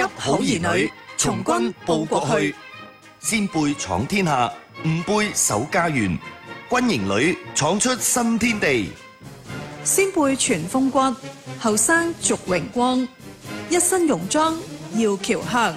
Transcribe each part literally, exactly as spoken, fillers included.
入好兒女，從軍報國去。 先輩闖天下，吾輩守家園。軍營裏闖出新天地。 先輩傳風骨，後生續榮光。一身戎裝耀僑鄉。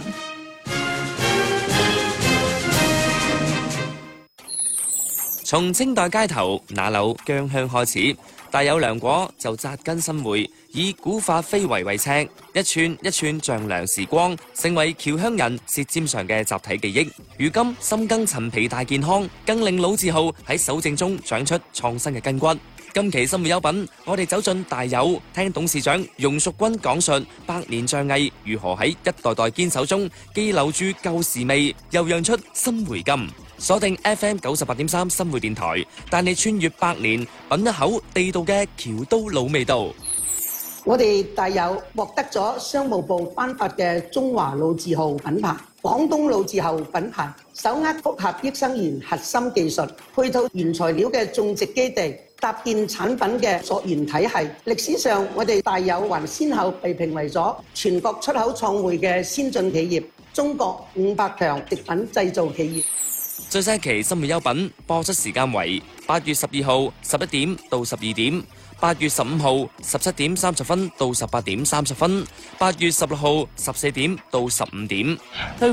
從清代街頭那柳薑香開始，大有涼果就扎根新會，以古法非遺為尺，一寸一寸丈量時光，成為僑鄉人舌尖上嘅集體記憶。如今深耕陳皮大健康，更令老字號喺守正中長出創新嘅筋骨。今期生活優品，我哋走進大有，聽董事長容淑君講述百年匠藝如何喺一代代堅守中，既留住舊時味，又釀出新回甘。鎖定 F M 九十八點三新會電台，帶你穿越百年，品一口地道嘅僑都老味道。 我哋大有獲得咗商務部頒發嘅中華老字號品牌、廣東老字號品牌，手握複合益生元核心技術，配套原材料嘅種植基地，搭建產品嘅溯源體系。歷史上，我哋大有還先後被評為咗全國出口創匯嘅先進企業、中國五百強食品製造企業。 最新一期生活優品播出時間為八月十二號十一點到十二點，八月十五號十七點三十分到十八點三十分，八月十六號十四點到十五點。